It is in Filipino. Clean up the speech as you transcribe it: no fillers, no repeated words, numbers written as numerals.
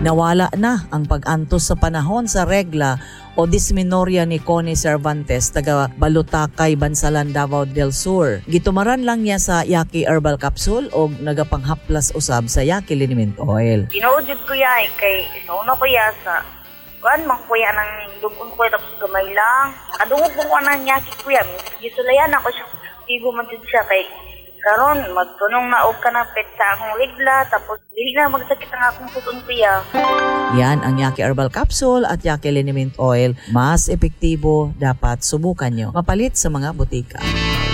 Nawala na ang pag-antos sa panahon sa regla o dismenorya ni Connie Cervantes, taga Balutakay, Bansalan, Davao del Sur. Gitumaran lang niya sa Yaki Herbal Capsule o nagapanghaplas usab sa Yaki Liniment Oil. Tinuod ko ya kay inuuna ko ya sa kuan man kuya nang dugong ko tapos gamay lang. Kadungog mo nang Yaki kuya. Gisulayan ako siya. Ibo man jud siya kay karon magtunong na og kanapit sa akong regla tapos dili na magsakit ang akong suton kuya. Yan ang Yaki Herbal Capsule at Yaki Liniment Oil. Mas epektibo, dapat subukan nyo. Mapalit sa mga butika.